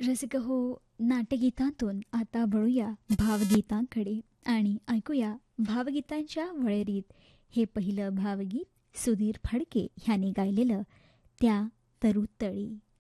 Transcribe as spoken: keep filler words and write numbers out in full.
रसिक हो, नाट्यगीतांतून आता वळूया भावगीतांकडे आणि ऐकूया भावगीतांच्या वळेरीत हे पहिलं भावगीत सुधीर फडके ह्यांनी गायलेलं त्या तरुतळी.